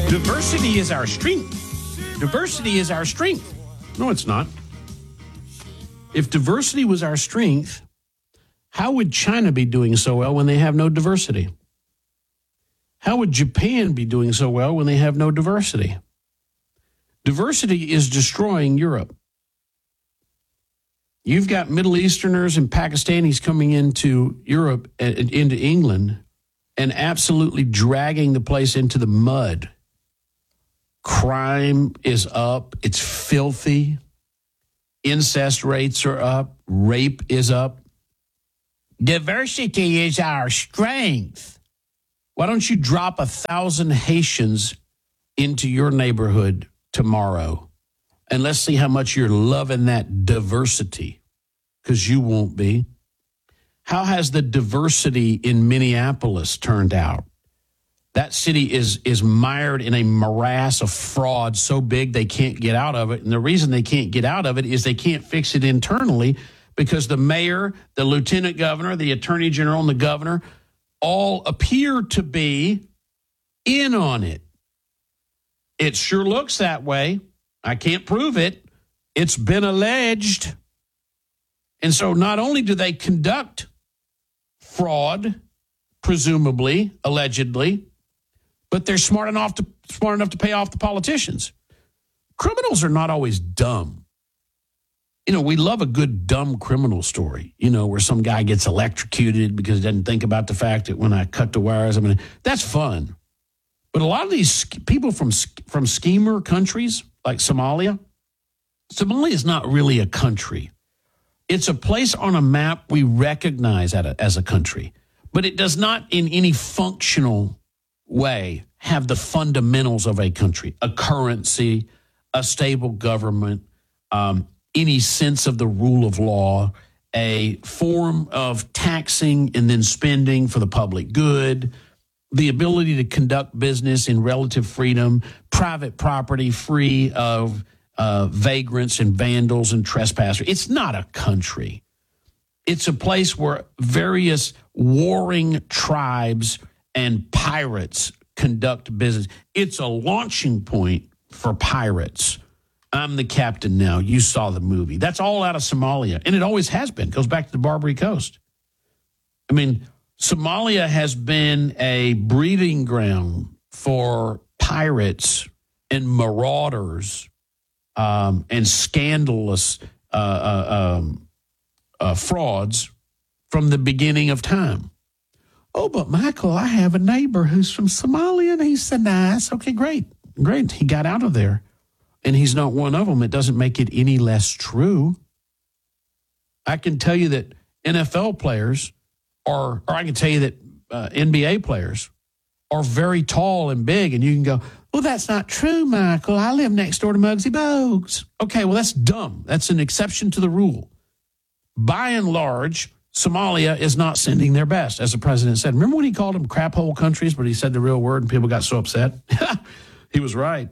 Diversity is our strength. Diversity is our strength. No, it's not. If diversity was our strength, how would China be doing so well when they have no diversity? How would Japan be doing so well when they have no diversity? Diversity is destroying Europe. You've got Middle Easterners and Pakistanis coming into Europe, into England, and absolutely dragging the place into the mud. Crime is up. It's filthy. Incest rates are up. Rape is up. Diversity is our strength. Why don't you drop 1,000 Haitians into your neighborhood tomorrow? And let's see how much you're loving that diversity, because you won't be. How has the diversity in Minneapolis turned out? That city is mired in a morass of fraud so big they can't get out of it. And the reason they can't get out of it is they can't fix it internally, because the mayor, the lieutenant governor, the attorney general, and the governor all appear to be in on it. It sure looks that way. I can't prove it. It's been alleged. And so not only do they conduct fraud, presumably, allegedly, but they're smart enough to pay off the politicians. Criminals are not always dumb. You know, we love a good dumb criminal story, you know, where some guy gets electrocuted because he doesn't think about the fact that when I cut the wires, that's fun. But a lot of these people from schemer countries like Somalia is not really a country. It's a place on a map we recognize as a country, but it does not in any functional way have the fundamentals of a country, a currency, a stable government, any sense of the rule of law, a form of taxing and then spending for the public good, the ability to conduct business in relative freedom, private property free of vagrants and vandals and trespassers. It's not a country. It's a place where various warring tribes and pirates conduct business. It's a launching point for pirates. I'm the captain now. You saw the movie. That's all out of Somalia, and it always has been. It goes back to the Barbary Coast. I mean, Somalia has been a breeding ground for pirates and marauders and scandalous frauds from the beginning of time. Oh, but Michael, I have a neighbor who's from Somalia, and he's so nice. Okay, great. He got out of there, and he's not one of them. It doesn't make it any less true. I can tell you that NFL players or I can tell you that NBA players are very tall and big, and you can go, well, that's not true, Michael. I live next door to Muggsy Bogues. Okay, well, that's dumb. That's an exception to the rule. By and large, Somalia is not sending their best, as the president said. Remember when he called them crap hole countries, but he said the real word and people got so upset? He was right.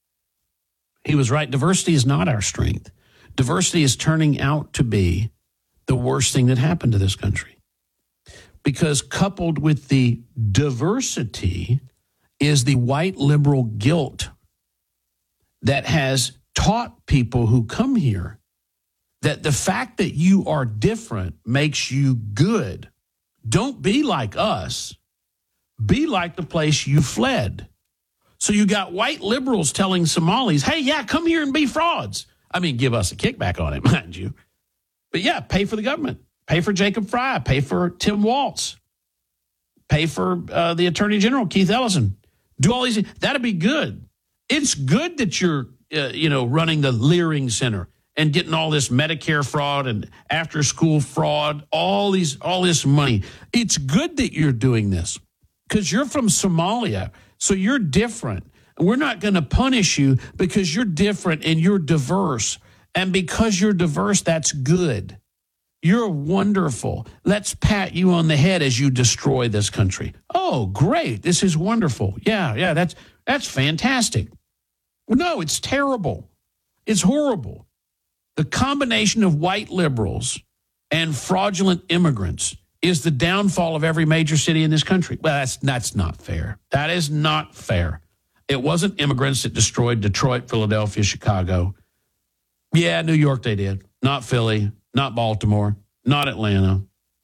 He was right. Diversity is not our strength. Diversity is turning out to be the worst thing that happened to this country. Because coupled with the diversity is the white liberal guilt that has taught people who come here that the fact that you are different makes you good. Don't be like us. Be like the place you fled. So you got white liberals telling Somalis, hey, yeah, come here and be frauds. I mean, give us a kickback on it, mind you. But yeah, pay for the government. Pay for Jacob Fry. Pay for Tim Walz. Pay for the Attorney General, Keith Ellison. Do all these things. That'd be good. It's good that you're, running the Leering Center and getting all this Medicare fraud and after-school fraud, all this money. It's good that you're doing this because you're from Somalia, so you're different. And we're not going to punish you because you're different and you're diverse. And because you're diverse, that's good. You're wonderful. Let's pat you on the head as you destroy this country. Oh, great. This is wonderful. Yeah, that's fantastic. No, it's terrible. It's horrible. The combination of white liberals and fraudulent immigrants is the downfall of every major city in this country. Well, that's not fair. That is not fair. It wasn't immigrants that destroyed Detroit, Philadelphia, Chicago. Yeah, New York they did. Not Philly, not Baltimore, not Atlanta,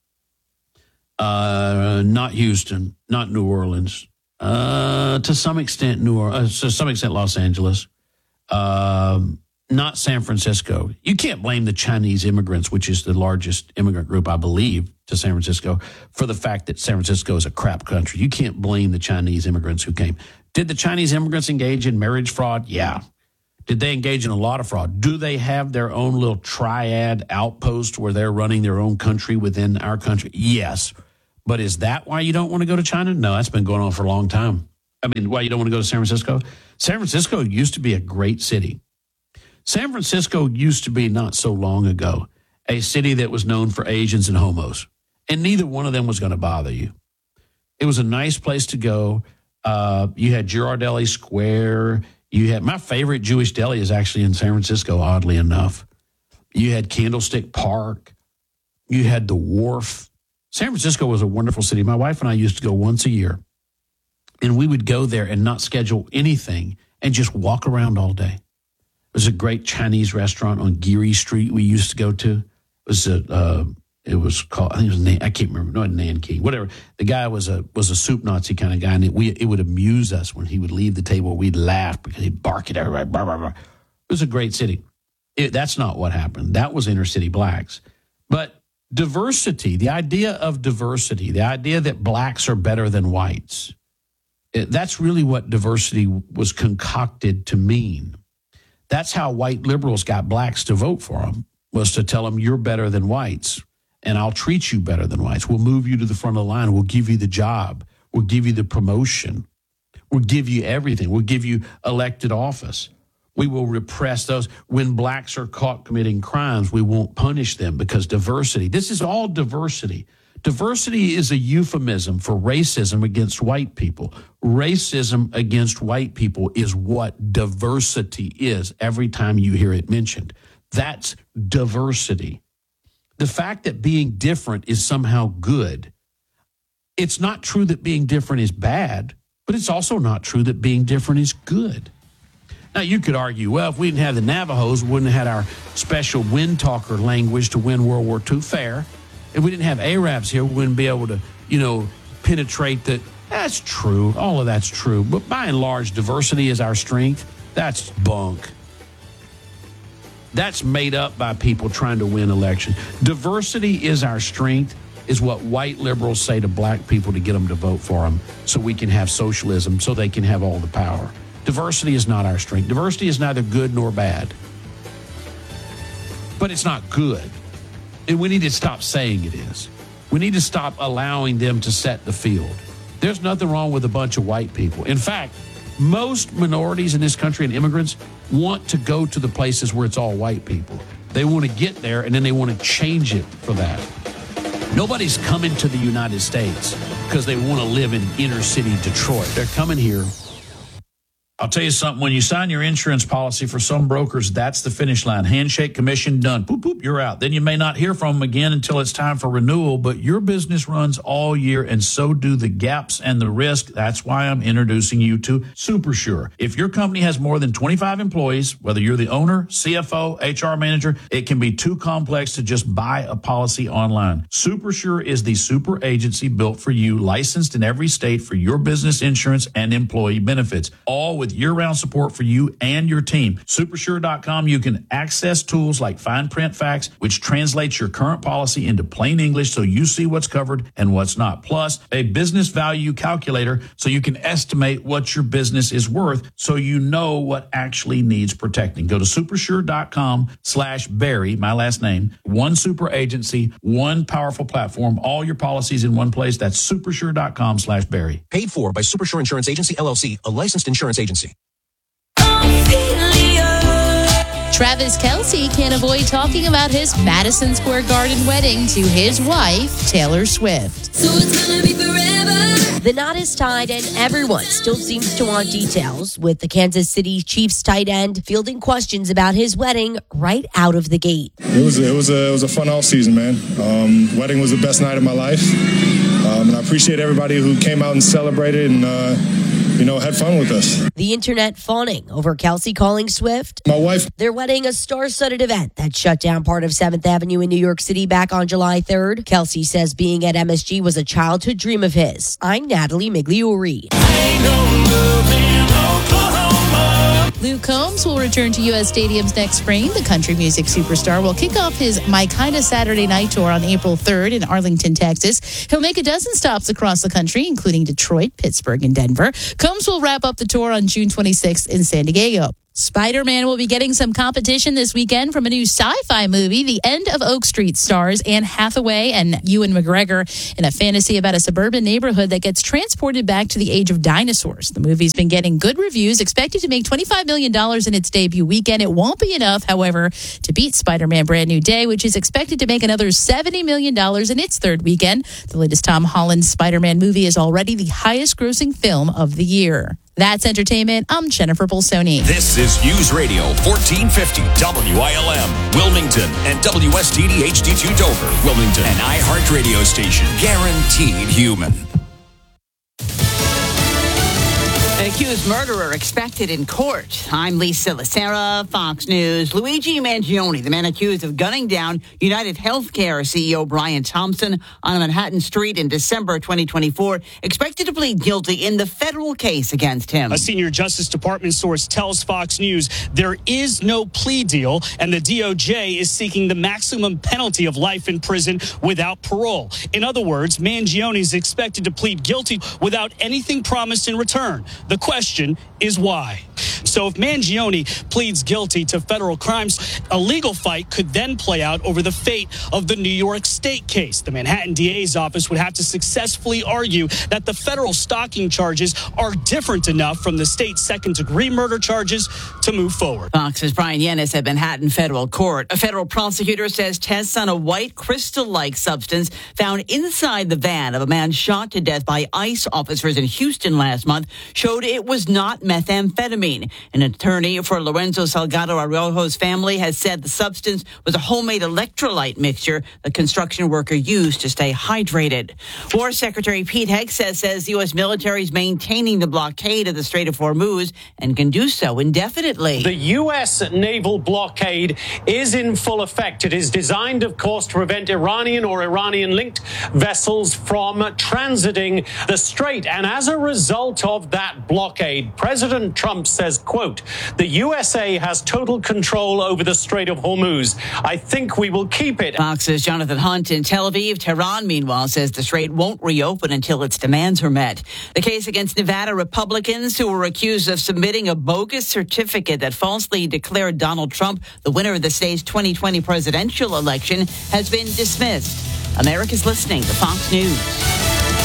not Houston, not New Orleans. To some extent, Los Angeles. Not San Francisco. You can't blame the Chinese immigrants, which is the largest immigrant group, I believe, to San Francisco, for the fact that San Francisco is a crap country. You can't blame the Chinese immigrants who came. Did the Chinese immigrants engage in marriage fraud? Yeah. Did they engage in a lot of fraud? Do they have their own little triad outpost where they're running their own country within our country? Yes. But is that why you don't want to go to China? No, that's been going on for a long time. I mean, why you don't want to go to San Francisco? San Francisco used to be a great city. San Francisco used to be, not so long ago, a city that was known for Asians and homos, and neither one of them was going to bother you. It was a nice place to go. You had Girardelli Square. You had, my favorite Jewish deli is actually in San Francisco, oddly enough. You had Candlestick Park. You had the Wharf. San Francisco was a wonderful city. My wife and I used to go once a year, and we would go there and not schedule anything and just walk around all day. There's a great Chinese restaurant on Geary Street we used to go to. It was called, I think it was, I can't remember, not Nanking, whatever. The guy was a soup Nazi kind of guy, and it would amuse us when he would leave the table. We'd laugh because he'd bark at everybody. Blah, blah, blah. It was a great city. That's not what happened. That was inner city blacks. But diversity, the idea of diversity, the idea that blacks are better than whites, that's really what diversity was concocted to mean. That's how white liberals got blacks to vote for them, was to tell them you're better than whites, and I'll treat you better than whites. We'll move you to the front of the line. We'll give you the job. We'll give you the promotion. We'll give you everything. We'll give you elected office. We will repress those. When blacks are caught committing crimes, we won't punish them because diversity. This is all diversity. Diversity is a euphemism for racism against white people. Racism against white people is what diversity is every time you hear it mentioned. That's diversity. The fact that being different is somehow good. It's not true that being different is bad, but it's also not true that being different is good. Now, you could argue, well, if we didn't have the Navajos, we wouldn't have had our special wind talker language to win World War II. Fair. If we didn't have Arabs here, we wouldn't be able to, penetrate that. That's true. All of that's true. But by and large, diversity is our strength. That's bunk. That's made up by people trying to win elections. Diversity is our strength is what white liberals say to black people to get them to vote for them so we can have socialism, so they can have all the power. Diversity is not our strength. Diversity is neither good nor bad. But it's not good. And we need to stop saying it is. We need to stop allowing them to set the field. There's nothing wrong with a bunch of white people. In fact, most minorities in this country and immigrants want to go to the places where it's all white people. They want to get there, and then they want to change it for that. Nobody's coming to the United States because they want to live in inner city Detroit. They're coming here. I'll tell you something. When you sign your insurance policy, for some brokers, that's the finish line. Handshake, commission, done. Boop, boop, you're out. Then you may not hear from them again until it's time for renewal, but your business runs all year, and so do the gaps and the risk. That's why I'm introducing you to SuperSure. If your company has more than 25 employees, whether you're the owner, CFO, HR manager, it can be too complex to just buy a policy online. SuperSure is the super agency built for you, licensed in every state for your business insurance and employee benefits, all with year-round support for you and your team. Supersure.com, you can access tools like fine print facts, which translates your current policy into plain English so you see what's covered and what's not. Plus, a business value calculator so you can estimate what your business is worth so you know what actually needs protecting. Go to supersure.com/Barry, my last name. One super agency, one powerful platform, all your policies in one place. That's supersure.com/Barry. Paid for by Supersure Insurance Agency, LLC, a licensed insurance agency. Travis Kelce can't avoid talking about his Madison Square Garden wedding to his wife, Taylor Swift. So it's gonna be forever. The knot is tied and everyone still seems to want details, with the Kansas City Chiefs tight end fielding questions about his wedding right out of the gate. It was a fun off season, man. Wedding was the best night of my life. And I appreciate everybody who came out and celebrated and had fun with us. The internet fawning over Kelsey calling Swift. My wife. Their wedding, a star-studded event that shut down part of 7th Avenue in New York City back on July 3rd. Kelsey says being at MSG was a childhood dream of his. I'm Natalie Migliori. Luke Combs will return to U.S. stadiums next spring. The country music superstar will kick off his My Kinda Saturday Night tour on April 3rd in Arlington, Texas. He'll make a dozen stops across the country, including Detroit, Pittsburgh, and Denver. Combs will wrap up the tour on June 26th in San Diego. Spider-Man will be getting some competition this weekend from a new sci-fi movie. The End of Oak Street stars Anne Hathaway and Ewan McGregor in a fantasy about a suburban neighborhood that gets transported back to the age of dinosaurs. The movie's been getting good reviews, expected to make $25 million in its debut weekend. It won't be enough, however, to beat Spider-Man Brand New Day, which is expected to make another $70 million in its third weekend. The latest Tom Holland Spider-Man movie is already the highest-grossing film of the year. That's entertainment. I'm Jennifer Bolsoni. This is News Radio 1450 WILM, Wilmington, and WSTD HD2 Dover, Wilmington, an iHeartRadio station. Guaranteed human. An accused murderer expected in court. I'm Lisa Lacera, Fox News. Luigi Mangione, the man accused of gunning down United Healthcare CEO Brian Thompson on Manhattan Street in December 2024, expected to plead guilty in the federal case against him. A senior Justice Department source tells Fox News there is no plea deal, and the DOJ is seeking the maximum penalty of life in prison without parole. In other words, Mangione is expected to plead guilty without anything promised in return. The question is why. So if Mangione pleads guilty to federal crimes, a legal fight could then play out over the fate of the New York State case. The Manhattan DA's office would have to successfully argue that the federal stalking charges are different enough from the state's second-degree murder charges to move forward. Fox's Brian Yennis at Manhattan Federal Court. A federal prosecutor says tests on a white crystal-like substance found inside the van of a man shot to death by ICE officers in Houston last month showed it was not methamphetamine. An attorney for Lorenzo Salgado Arrojo's family has said the substance was a homemade electrolyte mixture the construction worker used to stay hydrated. War Secretary Pete Hegseth says the U.S. military is maintaining the blockade of the Strait of Hormuz and can do so indefinitely. The U.S. naval blockade is in full effect. It is designed, of course, to prevent Iranian or Iranian-linked vessels from transiting the strait. And as a result of that blockade, President Trump says, quote, the USA has total control over the Strait of Hormuz. I think we will keep it. Fox's Jonathan Hunt in Tel Aviv. Tehran, meanwhile, says the strait won't reopen until its demands are met. The case against Nevada Republicans who were accused of submitting a bogus certificate that falsely declared Donald Trump the winner of the state's 2020 presidential election has been dismissed. America's listening to Fox News.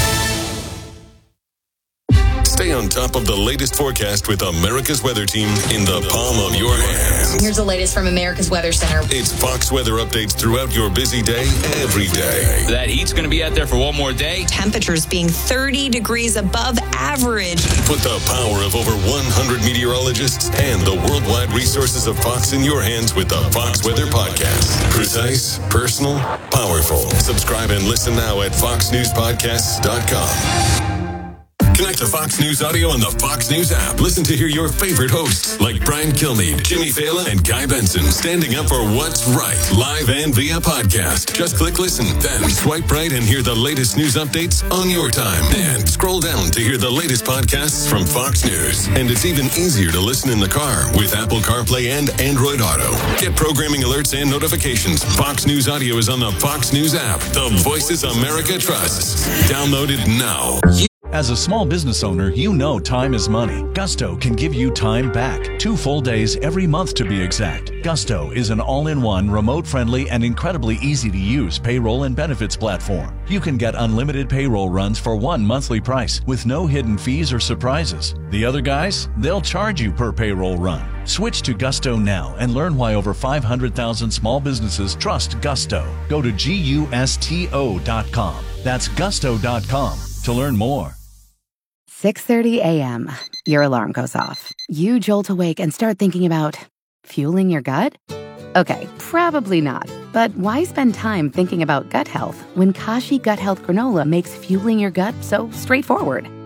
Stay on top of the latest forecast with America's Weather Team in the palm of your hand. Here's the latest from America's Weather Center. It's Fox weather updates throughout your busy day, every day. That heat's going to be out there for one more day. Temperatures being 30 degrees above average. Put the power of over 100 meteorologists and the worldwide resources of Fox in your hands with the Fox Weather Podcast. Precise, personal, powerful. Subscribe and listen now at foxnewspodcasts.com. Connect to Fox News Audio on the Fox News app. Listen to hear your favorite hosts like Brian Kilmeade, Jimmy Fallon, and Guy Benson standing up for what's right, live and via podcast. Just click listen, then swipe right and hear the latest news updates on your time. And scroll down to hear the latest podcasts from Fox News. And it's even easier to listen in the car with Apple CarPlay and Android Auto. Get programming alerts and notifications. Fox News Audio is on the Fox News app. The voices America trusts. Download it now. As a small business owner, you know time is money. Gusto can give you time back. 2 full days every month to be exact. Gusto is an all-in-one, remote-friendly, and incredibly easy-to-use payroll and benefits platform. You can get unlimited payroll runs for one monthly price with no hidden fees or surprises. The other guys, they'll charge you per payroll run. Switch to Gusto now and learn why over 500,000 small businesses trust Gusto. Go to GUSTO.com. That's gusto.com to learn more. 6:30 a.m. Your alarm goes off. You jolt awake and start thinking about fueling your gut? Okay, probably not. But why spend time thinking about gut health when Kashi Gut Health Granola makes fueling your gut so straightforward?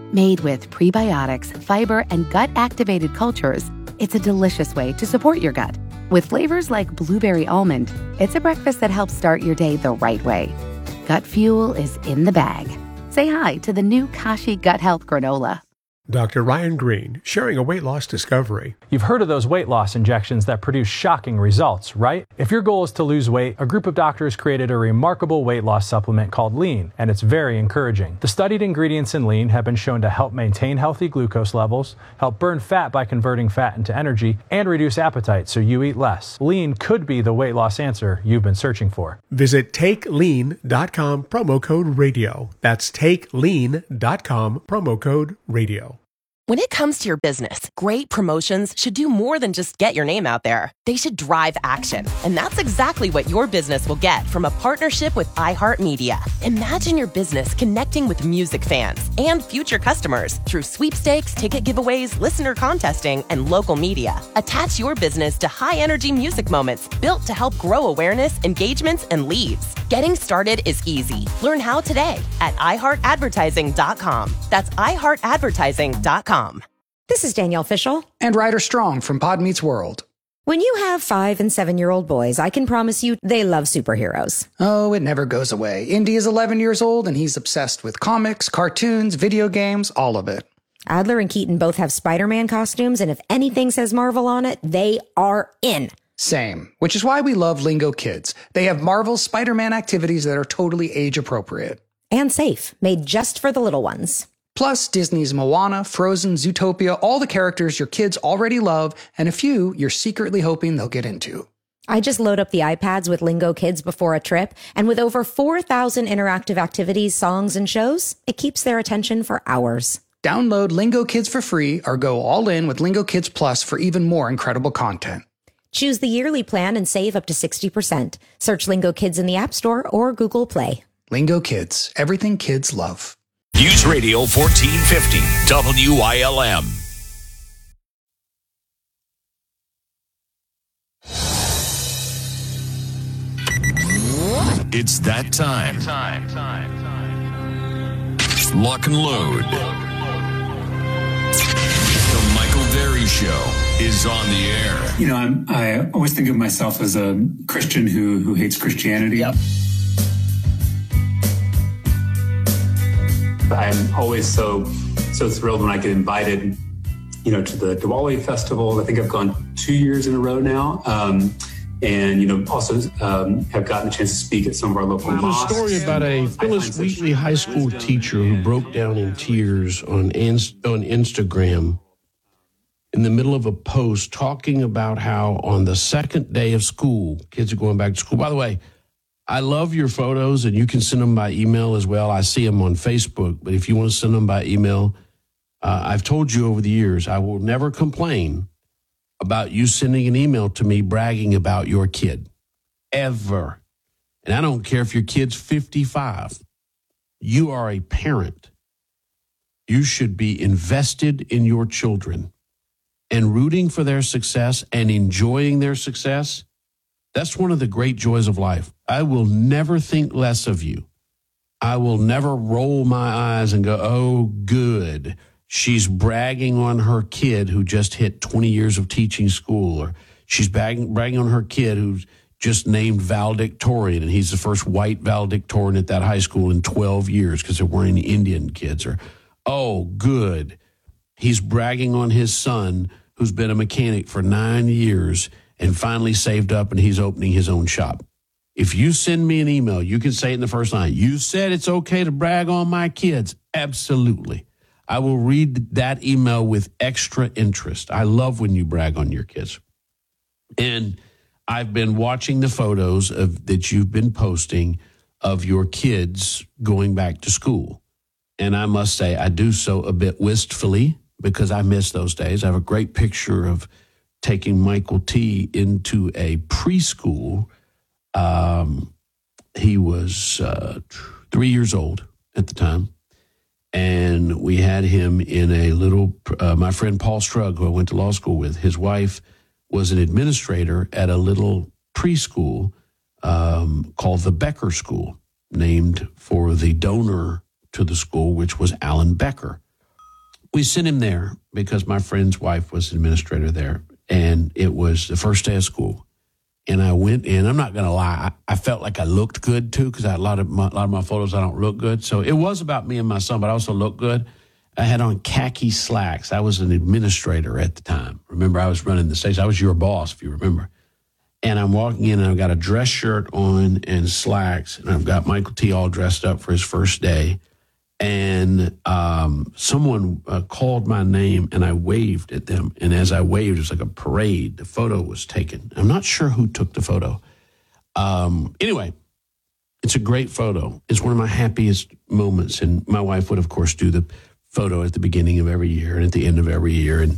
Made with prebiotics, fiber, and gut-activated cultures, it's a delicious way to support your gut. With flavors like blueberry almond, it's a breakfast that helps start your day the right way. Gut Fuel is in the bag. Say hi to the new Kashi Gut Health Granola. Dr. Ryan Green, sharing a weight loss discovery. You've heard of those weight loss injections that produce shocking results, right? If your goal is to lose weight, a group of doctors created a remarkable weight loss supplement called Lean, and it's very encouraging. The studied ingredients in Lean have been shown to help maintain healthy glucose levels, help burn fat by converting fat into energy, and reduce appetite so you eat less. Lean could be the weight loss answer you've been searching for. Visit TakeLean.com, promo code radio. That's TakeLean.com, promo code radio. When it comes to your business, great promotions should do more than just get your name out there. They should drive action. And that's exactly what your business will get from a partnership with iHeartMedia. Imagine your business connecting with music fans and future customers through sweepstakes, ticket giveaways, listener contesting, and local media. Attach your business to high-energy music moments built to help grow awareness, engagements, and leads. Getting started is easy. Learn how today at iHeartAdvertising.com. That's iHeartAdvertising.com. This is Danielle Fishel and Ryder Strong from Pod Meets World. When you have 5- and 7-year-old boys, I can promise you they love superheroes. Oh, it never goes away. Indy is 11 years old and he's obsessed with comics, cartoons, video games, all of it. Adler and Keaton both have Spider-Man costumes, and if anything says Marvel on it, they are in. Same, which is why we love Lingo Kids. They have Marvel's Spider-Man activities that are totally age appropriate. And safe, made just for the little ones. Plus, Disney's Moana, Frozen, Zootopia, all the characters your kids already love, and a few you're secretly hoping they'll get into. I just load up the iPads with Lingo Kids before a trip, and with over 4,000 interactive activities, songs, and shows, it keeps their attention for hours. Download Lingo Kids for free or go all in with Lingo Kids Plus for even more incredible content. Choose the yearly plan and save up to 60%. Search Lingo Kids in the App Store or Google Play. Lingo Kids, everything kids love. News Radio 1450 WILM. It's that time. Lock and load. The Michael Berry Show is on the air. You know, I always think of myself as a Christian who hates Christianity. Yep. I'm always so thrilled when I get invited, you know, to the Diwali festival. I think I've gone 2 years in a row now. And, you know, also have gotten a chance to speak at some of our local mosques. There's a story about a Phyllis Wheatley high school teacher who broke down in tears on Instagram in the middle of a post talking about how on the second day of school, kids are going back to school. By the way, I love your photos, and you can send them by email as well. I see them on Facebook, but if you want to send them by email, I've told you over the years, I will never complain about you sending an email to me bragging about your kid, ever. And I don't care if your kid's 55. You are a parent. You should be invested in your children and rooting for their success and enjoying their success. That's one of the great joys of life. I will never think less of you. I will never roll my eyes and go, oh, good. She's bragging on her kid who just hit 20 years of teaching school, or she's bragging on her kid who's just named valedictorian, and he's the first white valedictorian at that high school in 12 years because there weren't any Indian kids. Or, oh, good. He's bragging on his son who's been a mechanic for 9 years and finally saved up, and he's opening his own shop. If you send me an email, you can say it in the first line. You said it's okay to brag on my kids. Absolutely. I will read that email with extra interest. I love when you brag on your kids. And I've been watching the photos that you've been posting of your kids going back to school. And I must say, I do so a bit wistfully because I miss those days. I have a great picture of taking Michael T. into a preschool. He was 3 years old at the time. And we had him in a little, my friend Paul Strug, who I went to law school with, his wife was an administrator at a little preschool called the Becker School, named for the donor to the school, which was Alan Becker, we sent him there because my friend's wife was an administrator there, and it was the first day of school. And I went in. I'm not going to lie. I felt like I looked good, too, because a lot of my photos, I don't look good. So it was about me and my son, but I also looked good. I had on khaki slacks. I was an administrator at the time. Remember, I was running the station. I was your boss, if you remember. And I'm walking in, and I've got a dress shirt on and slacks, and I've got Michael T. all dressed up for his first day. And someone called my name, and I waved at them. And as I waved, it was like a parade. The photo was taken. I'm not sure who took the photo. Anyway, it's a great photo. It's one of my happiest moments. And my wife would, of course, do the photo at the beginning of every year and at the end of every year. And